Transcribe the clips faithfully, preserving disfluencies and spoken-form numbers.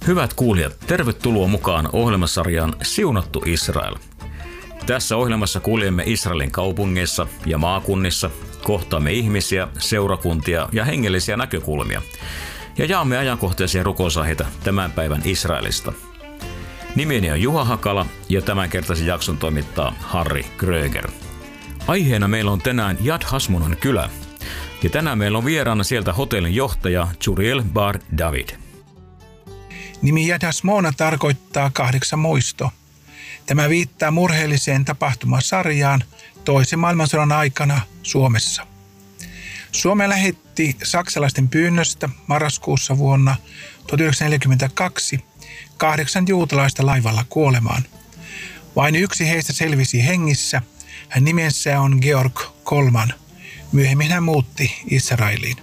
Hyvät kuulijat, tervetuloa mukaan ohjelmasarjaan Siunattu Israel. Tässä ohjelmassa kuljemme Israelin kaupungeissa ja maakunnissa, kohtaamme ihmisiä, seurakuntia ja hengellisiä näkökulmia ja jaamme ajankohtaisia rukousaiheita tämän päivän Israelista. Nimeni on Juha Hakala ja tämänkertaisen jakson toimittaa Harri Kröger. Aiheena meillä on tänään Yad Hashmonan kylä ja tänään meillä on vieraana sieltä hotellin johtaja Zuriel Bar David. Nimi Yad Hashmona tarkoittaa kahdeksan muisto. Tämä viittaa murheelliseen tapahtumasarjaan toisen maailmansodan aikana Suomessa. Suomi lähetti saksalaisten pyynnöstä marraskuussa vuonna tuhatyhdeksänsataaneljäkymmentäkaksi kahdeksan juutalaista laivalla kuolemaan. Vain yksi heistä selvisi hengissä. Hän nimensä on Georg Kolman. Myöhemmin hän muutti Israeliin.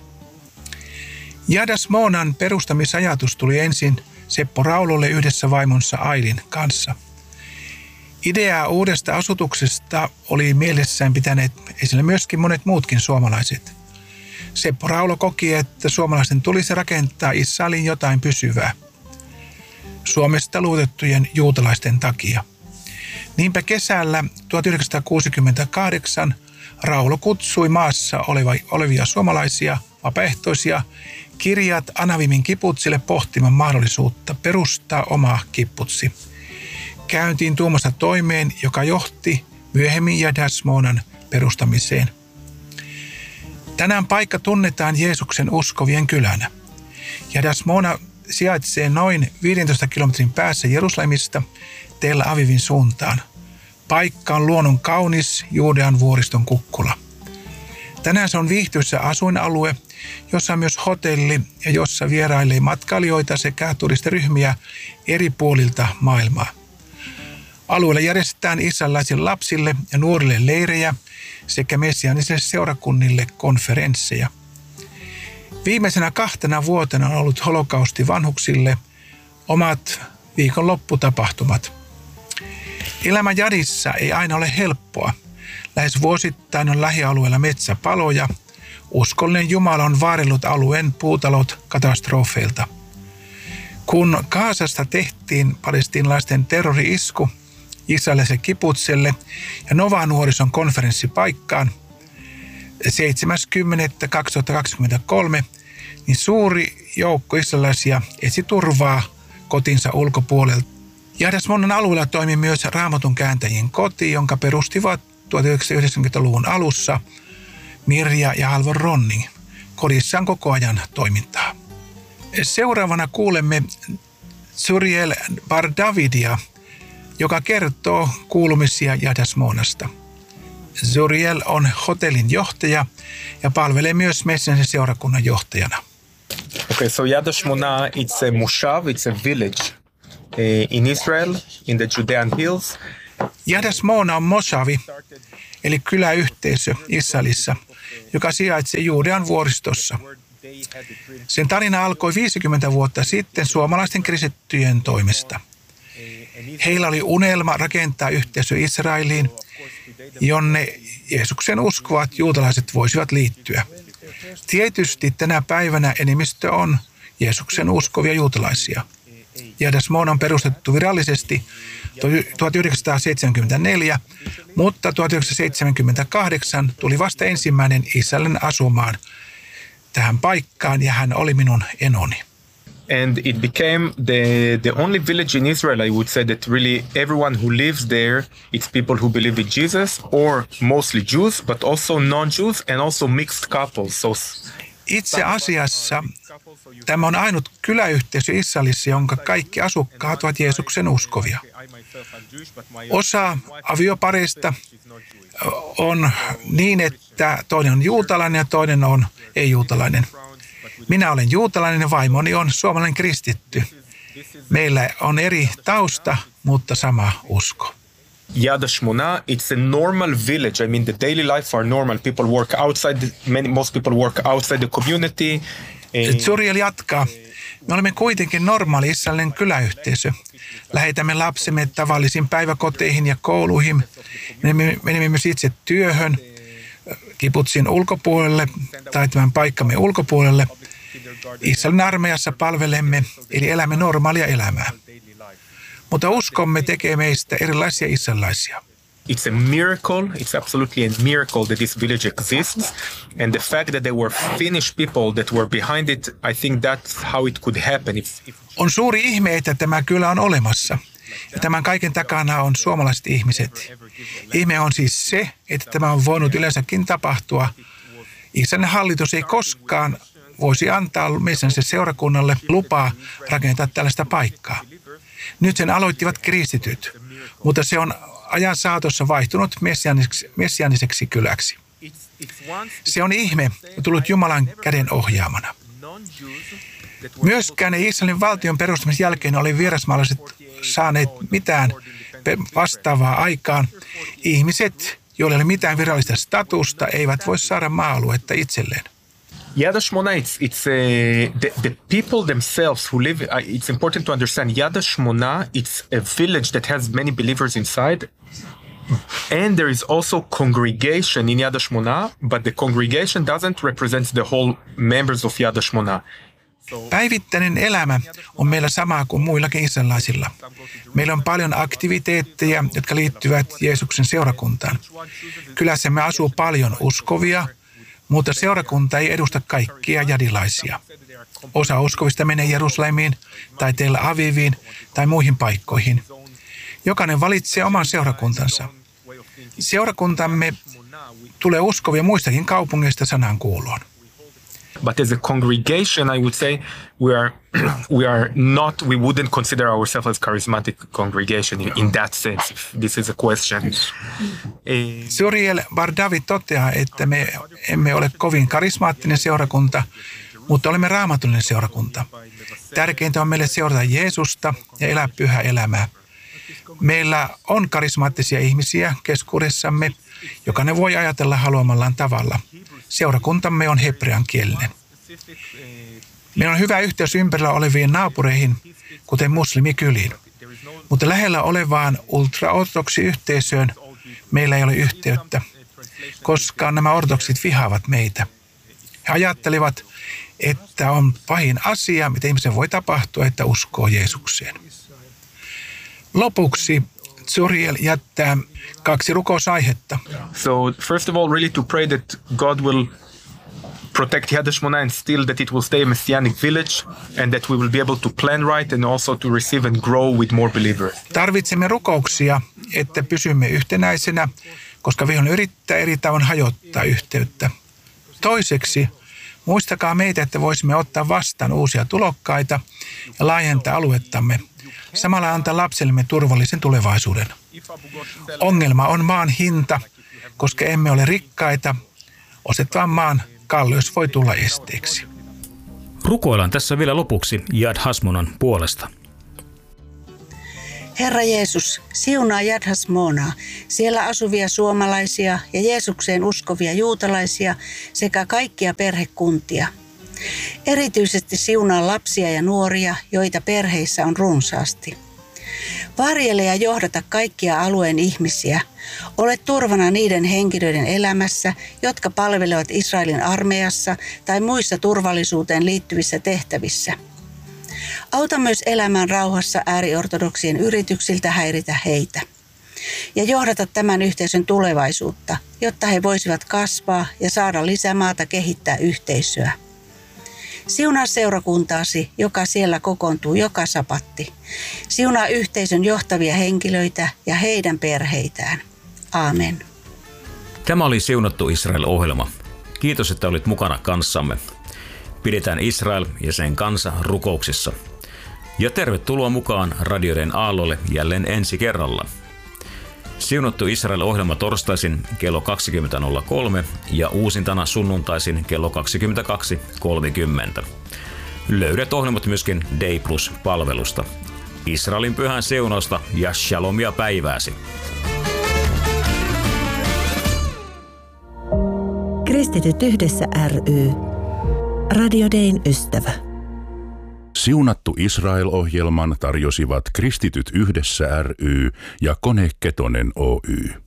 Yad Hashmonan perustamisajatus tuli ensin Seppo Raulolle yhdessä vaimonsa Ailin kanssa. Ideaa uudesta asutuksesta oli mielessään pitäneet esillä myöskin monet muutkin suomalaiset. Seppo Raulo koki, että suomalaisten tulisi rakentaa Israeliin jotain pysyvää Suomesta luotettujen juutalaisten takia. Niinpä kesällä tuhatyhdeksänsataakuusikymmentäkahdeksan Raulo kutsui maassa olevia suomalaisia vapaaehtoisia Kirjat Anavimin kibutsille pohtimaan mahdollisuutta perustaa oma kibutsi. Käyntiin tuomasta toimeen, joka johti myöhemmin Yad Hashmonan perustamiseen. Tänään paikka tunnetaan Jeesuksen uskovien kylänä. Yad Hashmona sijaitsee noin viidentoista kilometrin päässä Jerusalemista Tel Avivin suuntaan. Paikka on luonnon kaunis Juudean vuoriston kukkula. Tänään se on viihtyisä asuinalue, jossa on myös hotelli ja jossa vierailee matkailijoita sekä turistiryhmiä eri puolilta maailmaa. Alueella järjestetään israelilaisille lapsille ja nuorille leirejä sekä messiaanisille seurakunnille konferensseja. Viimeisenä kahtena vuotena on ollut holokausti vanhuksille omat viikonlopputapahtumat. Elämä Yadissa ei aina ole helppoa. Lähes vuosittain on lähialueella metsäpaloja. Uskollinen Jumala on vaarellut alueen puutalot katastrofeilta. Kun Gazasta tehtiin palestiinalaisten terrori-isku israelilaiselle kibutsille ja Nova-nuorison konferenssipaikkaan seitsemäs kymmenettä kaksituhattakaksikymmentäkolme, niin suuri joukko israelilaisia etsi turvaa kotinsa ulkopuolelta. Yad Hashmonan alueella toimi myös Raamatun kääntäjien koti, jonka perustivat tuhatyhdeksänsataayhdeksänkymmentäluvun alussa Mirja ja Halvor Ronning. Kodissa on koko ajan toimintaa. Seuraavana kuulemme Zuriel Bar Davidia, joka kertoo kuulumisia Yad Hashmonasta. Zuriel on hotellin johtaja ja palvelee myös Messensen seurakunnan johtajana. Okay, so Yad Hashmona, it's a moshav, it's a village uh, in Israel, in the Judean hills. Yad Hashmona on moshavi, eli kyläyhteisö Israelissa, joka sijaitsee Juudean vuoristossa. Sen tarina alkoi viisikymmentä vuotta sitten suomalaisten kristittyjen toimesta. Heillä oli unelma rakentaa yhteisö Israeliin, jonne Jeesuksen uskovat juutalaiset voisivat liittyä. Tietysti tänä päivänä enemmistö on Jeesuksen uskovia juutalaisia. Yad Hashmona on perustettu virallisesti tuhatyhdeksänsataaseitsemänkymmentäneljä, mutta tuhatyhdeksänsataaseitsemänkymmentäkahdeksan tuli vasta ensimmäinen israelilainen asumaan tähän paikkaan ja hän oli minun enoni. And it became the, the only village in Israel, I would say, that really everyone who lives there, it's people who believe in Jesus, or mostly Jews, but also non-Jews and also mixed couples. So, itse asiassa tämä on ainut kyläyhteisö Israelissa, jonka kaikki asukkaat ovat Jeesuksen uskovia. Osa aviopareista on niin, että toinen on juutalainen ja toinen on ei-juutalainen. Minä olen juutalainen ja vaimoni on suomalainen kristitty. Meillä on eri tausta, mutta sama usko. Yad Hashmona, it's a normal village. I mean, the daily life are normal. People work outside, many, most people work outside the community. Zuriel jatkaa. Me olemme kuitenkin normaali israelilainen kyläyhteisö. Lähetämme lapsemme tavallisiin päiväkoteihin ja kouluihin. Menemme, menemme myös itse työhön, kibutsin ulkopuolelle tai tämän paikkamme ulkopuolelle. Israelin armeijassa palvelemme, eli elämme normaalia elämää. Mutta uskomme tekee meistä erilaisia israelilaisia. It's a miracle, it's absolutely a miracle that this village exists. And the fact that there were Finnish people that were behind it, I think that's how it could happen. If, if... On suuri ihme, että tämä kylä on olemassa. Ja tämän kaiken takana on suomalaiset ihmiset. Ihme on siis se, että tämä on voinut yleensäkin tapahtua. Israelin hallitus ei koskaan voisi antaa messianiselle seurakunnalle lupaa rakentaa tällaista paikkaa. Nyt sen aloittivat kristityt, mutta se on ajan saatossa vaihtunut messiaaniseksi, messiaaniseksi kyläksi. Se on ihme, tullut Jumalan käden ohjaamana. Myöskään ei Israelin valtion perustamisen jälkeen ole vierasmaalaiset saaneet mitään vastaavaa aikaan. Ihmiset, joilla ei ole mitään virallista statusta, eivät voi saada maa-aluetta itselleen. Yad HaShmona, it's, it's uh, the, the people themselves who live, uh, it's important to understand, Yad HaShmona, it's a village that has many believers inside. And there is also congregation in Yad HaShmona, but the congregation doesn't represent the whole members of Yad HaShmona. Päivittäinen elämä on meillä samaa kuin muillakin israelilaisilla. Meillä on paljon aktiviteetteja, jotka liittyvät Jeesuksen seurakuntaan. Kylässämme asuu paljon uskovia, mutta seurakunta ei edusta kaikkia jadilaisia. Osa uskovista menee Jerusalemiin tai Tel Aviviin tai muihin paikkoihin. Jokainen valitsee oman seurakuntansa. Seurakuntamme tulee uskovia muistakin kaupungeista sanan kuuloon. But as a congregation, I would say we are we are not we wouldn't consider ourselves as charismatic congregation in, in that sense. If this is a question. Zuriel Bar David toteaa, että me emme ole kovin karismaattinen seurakunta, mutta olemme raamatullinen seurakunta. Tärkeintä on meille seurata Jeesusta ja elää pyhää elämää. Meillä on karismaattisia ihmisiä keskuudessamme, jokainen voi ajatella haluamallaan tavalla. Seurakuntamme on hebreankielinen. Meillä on hyvä yhteys ympärillä oleviin naapureihin, kuten muslimikyliin. Mutta lähellä olevaan ultraortodoksiyhteisöön meillä ei ole yhteyttä, koska nämä ortodoksit vihaavat meitä. He ajattelivat, että on pahin asia, mitä ihmisen voi tapahtua, että uskoo Jeesukseen. Lopuksi Zuriel jättää kaksi rukousaihetta. So first of all, really to pray that God will protect Yad HaShmona and still that it will stay a messianic village and that we will be able to plan right and also to receive and grow with more believers. Tarvitsemme rukouksia, että pysymme yhtenäisenä, koska vihollinen yrittää eri tavoin hajottaa yhteyttä. Toiseksi, muistakaa meitä, että voisimme ottaa vastaan uusia tulokkaita ja laajentaa aluettamme. Samalla antaa lapsellemme turvallisen tulevaisuuden. Ongelma on maan hinta, koska emme ole rikkaita. Ostettavan maan kalleus voi tulla esteeksi. Rukoillaan tässä vielä lopuksi Yad HaShmonan puolesta. Herra Jeesus, siunaa Yad HaShmonaa, siellä asuvia suomalaisia ja Jeesukseen uskovia juutalaisia sekä kaikkia perhekuntia. Erityisesti siunaa lapsia ja nuoria, joita perheissä on runsaasti. Varjele ja johdata kaikkia alueen ihmisiä. Ole turvana niiden henkilöiden elämässä, jotka palvelevat Israelin armeijassa tai muissa turvallisuuteen liittyvissä tehtävissä. Auta myös elämään rauhassa ääriortodoksien yrityksiltä häiritä heitä. Ja johdata tämän yhteisön tulevaisuutta, jotta he voisivat kasvaa ja saada lisämaata kehittää yhteisöä. Siunaa seurakuntaasi, joka siellä kokoontuu joka sapatti. Siunaa yhteisön johtavia henkilöitä ja heidän perheitään. Aamen. Tämä oli Siunattu Israel-ohjelma. Kiitos, että olit mukana kanssamme. Pidetään Israel ja sen kansa rukouksissa. Ja tervetuloa mukaan radioiden aallolle jälleen ensi kerralla. Siunattu Israel-ohjelma torstaisin kello kaksikymmentä nolla kolme ja uusintana sunnuntaisin kello kaksikymmentäkaksi kolmekymmentä. Löydät ohjelmat myöskin Day Plus-palvelusta. Israelin pyhän siunausta ja shalomia päivääsi. Kristityt yhdessä ry. Radio Dayn ystävä. Siunattu Israel-ohjelman tarjosivat Kristityt yhdessä ry ja Kone Ketonen Oy.